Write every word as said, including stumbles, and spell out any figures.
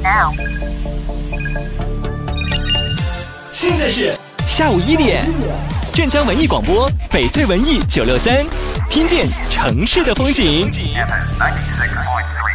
now。 现在是下午一点，镇江文艺广播，翡翠文艺九六三，听见城市的风景。 F M ninety six point three。